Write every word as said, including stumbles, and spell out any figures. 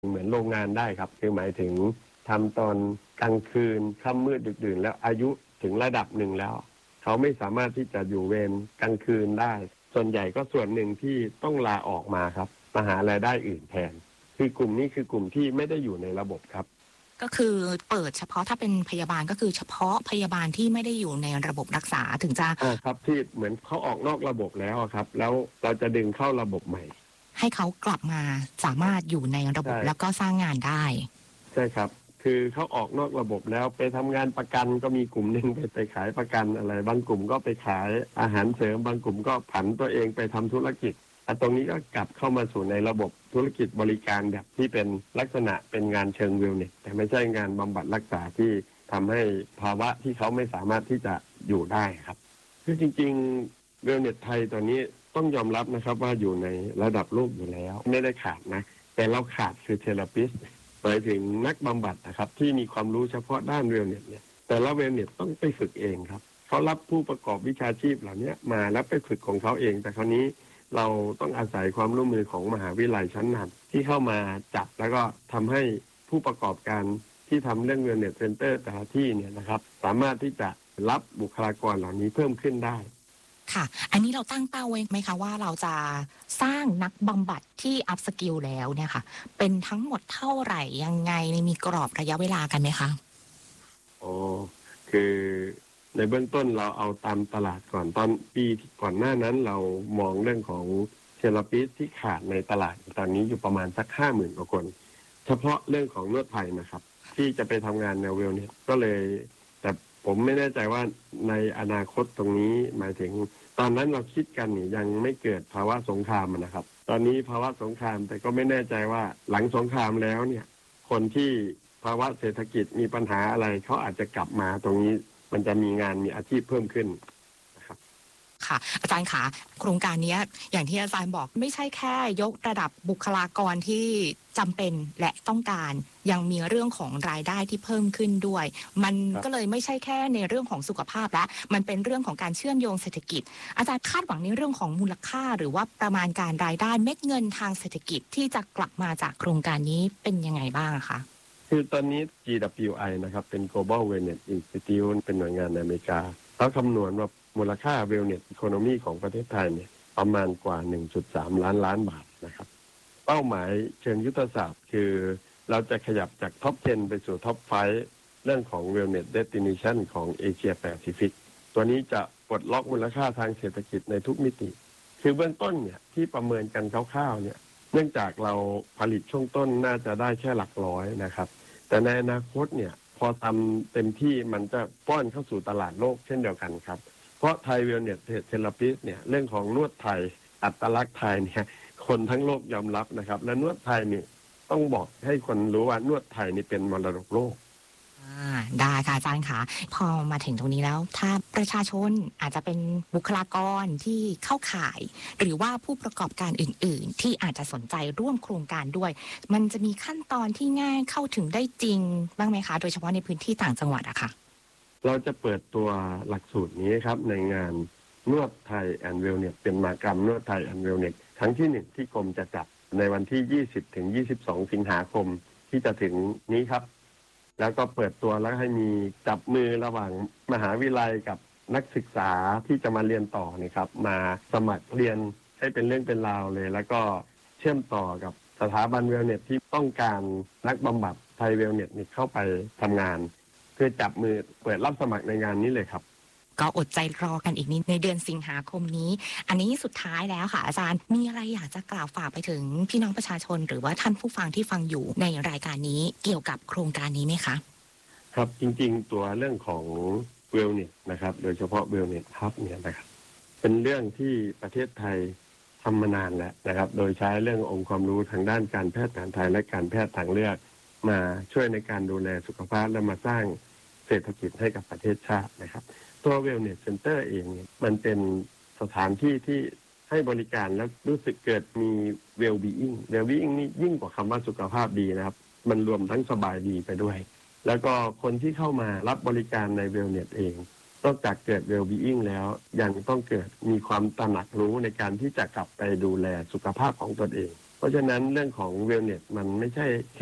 เหมือนโรงงานได้ครับคือหมายถึงทำตอนกลางคืนค่ำมืดดึกดื่นแล้วอายุถึงระดับหนึ่งแล้วเขาไม่สามารถที่จะอยู่เวรกลางคืนได้ส่วนใหญ่ก็ส่วนหนึ่งที่ต้องลาออกมาครับมาหารายได้อื่นแทนคือกลุ่มนี้คือกลุ่มที่ไม่ได้อยู่ในระบบครับก็คือเปิดเฉพาะถ้าเป็นพยาบาลก็คือเฉพาะพยาบาลที่ไม่ได้อยู่ในระบบรักษาถึงจะอ่าครับที่เหมือนเขาออกนอกระบบแล้วครับแล้วเราจะดึงเข้าระบบใหม่ให้เขากลับมาสามารถอยู่ในระบบแล้วก็สร้างงานได้ใช่ครับคือเขาออกนอกระบบแล้วไปทำงานประกันก็มีกลุ่มหนึ่งไปไปขายประกันอะไรบางกลุ่มก็ไปขายอาหารเสริมบางกลุ่มก็ผันตัวเองไปทำธุรกิจแต่ตรงนี้ก็กลับเข้ามาสู่ในระบบธุรกิจบริการแบบที่เป็นลักษณะเป็นงานเชิงเวลเนสแต่ไม่ใช่งานบำบัดรักษาที่ทำให้ภาวะที่เขาไม่สามารถที่จะอยู่ได้ครับคือจริงๆเวลเนสไทยตอนนี้ต้องยอมรับนะครับว่าอยู่ในระดับโลกอยู่แล้วไม่ได้ขาดนะแต่เราขาดคือเทเลปิสหมายถึงนักบำบัดนะครับที่มีความรู้เฉพาะด้านเวลเนสเนี่ยแต่ละเวลเนสต้องไปฝึกเองครับเขารับผู้ประกอบวิชาชีพเหล่านี้มาแล้วไปฝึกของเขาเองแต่คราวนี้เราต้องอาศัยความร่วมมือของมหาวิทยาลัยชั้นนำที่เข้ามาจับแล้วก็ทำให้ผู้ประกอบการที่ทำเรื่องเวลเนสเซ็นเตอร์แต่ละที่เนี่ยนะครับสามารถที่จะรับบุคลากรเหล่านี้เพิ่มขึ้นได้ค่ะอันนี้เราตั้งเป้าไว้ไหมคะว่าเราจะสร้างนักบำบัดที่อัพสกิลแล้วเนี่ยค่ะเป็นทั้งหมดเท่าไหร่ยังไงมีกรอบระยะเวลากันไหมคะอ๋อคือในเบื้องต้นเราเอาตามตลาดก่อนตอนปีก่อนหน้านั้นเรามองเรื่องของเทเลปิสที่ขาดในตลาดตอนนี้อยู่ประมาณสักห้าหมื่นกว่าคนเฉพาะเรื่องของนวดไทยนะครับที่จะไปทำงานในเวลเนสก็เลยแต่ผมไม่แน่ใจว่าในอนาคตตรงนี้หมายถึงตอนนั้นเราคิดกันนี่ยังไม่เกิดภาวะสงครามนะครับตอนนี้ภาวะสงครามแต่ก็ไม่แน่ใจว่าหลังสงครามแล้วเนี่ยคนที่ภาวะเศรษฐกิจมีปัญหาอะไรเขาอาจจะกลับมาตรงนี้มันจะมีงานมีอาชีพเพิ่มขึ้นนะครับค่ะอาจารย์คะโครงการนี้อย่างที่อาจารย์บอกไม่ใช่แค่ยกระดับบุคลากรที่จำเป็นและต้องการยังมีเรื่องของรายได้ที่เพิ่มขึ้นด้วยมันก็เลยไม่ใช่แค่ในเรื่องของสุขภาพและมันเป็นเรื่องของการเชื่อมโยงเศรษฐกิจอาจารย์คาดหวังในเรื่องของมูลค่าหรือว่าประมาณการรายได้เม็ดเงินทางเศรษฐกิจที่จะกลับมาจากโครงการนี้เป็นยังไงบ้างคะคือตอนนี้ จี ดับเบิลยู ไอ นะครับเป็น Global Wellness Institute เป็นหน่วยงานในอเมริกาเขาคำนวณว่ามูลค่า Wellness Economy ของประเทศไทยเนี่ยประมาณกว่า หนึ่งจุดสาม ล้านล้านบาทนะครับเป้าหมายเชิงยุทธศาสตร์คือเราจะขยับจากท็อปสิบไปสู่ท็อปไฟว์เรื่องของ Wellness Destination ของเอเชียแปซิฟิกตัวนี้จะปลดล็อกมูลค่าทางเศรษฐกิจในทุกมิติคือเบื้องต้นเนี่ยที่ประเมินกันคร่าวๆเนี่ยเนื่องจากเราผลิตช่วงต้นน่าจะได้แค่หลักร้อยนะครับแต่ในอนาคตเนี่ยพอทำเต็มที่มันจะป้อนเข้าสู่ตลาดโลกเช่นเดียวกันครับเพราะไทยเวลเนสเทเลปิสเนี่ยเรื่องของนวดไทยอัตลักษณ์ไทยเนี่ยคนทั้งโลกยอมรับนะครับและนวดไทยนี่ต้องบอกให้คนรู้ว่านวดไทยนี่เป็นมรดกโลกอ่าได้ค่ะอาจารย์คะพอมาถึงตรงนี้แล้วถ้าประชาชนอาจจะเป็นบุคลากรที่เข้าข่ายหรือว่าผู้ประกอบการอื่นๆที่อาจจะสนใจร่วมโครงการด้วยมันจะมีขั้นตอนที่ง่ายเข้าถึงได้จริงบ้างไหมคะโดยเฉพาะในพื้นที่ต่างจังหวัดอะค่ะเราจะเปิดตัวหลักสูตรนี้ครับในงานนวดไทยแอนด์เวลเนสเป็นมหกรรมนวดไทยแอนด์เวลเนสครั้งที่หนึ่งที่กรมจะจัดในวันที่ยี่สิบถึงยี่สิบสองสิงหาคมที่จะถึงนี้ครับแล้วก็เปิดตัวแล้วให้มีจับมือระหว่างมหาวิทยาลัยกับนักศึกษาที่จะมาเรียนต่อนี่ครับมาสมัครเรียนให้เป็นเรื่องเป็นราวเลยแล้วก็เชื่อมต่อกับสถาบันเวลเนสที่ต้องการนักบำบัดไทยเวลเนสนี่เข้าไปทำงานเพื่อจับมือเปิดรับสมัครในงานนี้เลยครับก็อดใจรอกันอีกนิดในเดือนสิงหาคมนี้อันนี้สุดท้ายแล้วค่ะอาจารย์มีอะไรอยากจะกล่าวฝากไปถึงพี่น้องประชาชนหรือว่าท่านผู้ฟังที่ฟังอยู่ในรายการนี้เกี่ยวกับโครงการนี้ไหมคะครับจริงๆตัวเรื่องของเวลเนสนะครับโดยเฉพาะเวลเนสฮับเนี่ยนะครับเป็นเรื่องที่ประเทศไทยทำมานานแล้วนะครับโดยใช้เรื่ององค์ความรู้ทางด้านการแพทย์แผนไทยและการแพทย์ทางเลือกมาช่วยในการดูแลสุขภาพและมาสร้างเศรษฐกิจให้กับประเทศชาตินะครับตัวเวลเนสเซ็นเตอร์เองเนี่ยมันเป็นสถานที่ที่ให้บริการแล้วรู้สึกเกิดมีเวลบีอิงเวลบีอิงนี่ยิ่งกว่าคำว่าสุขภาพดีนะครับมันรวมทั้งสบายดีไปด้วยแล้วก็คนที่เข้ามารับบริการในเวลเนสเองนอกจากเกิดเวลบีอิงแล้วยังต้องเกิดมีความตระหนักรู้ในการที่จะกลับไปดูแลสุขภาพของตนเองเพราะฉะนั้นเรื่องของเวลเนสมันไม่ใช่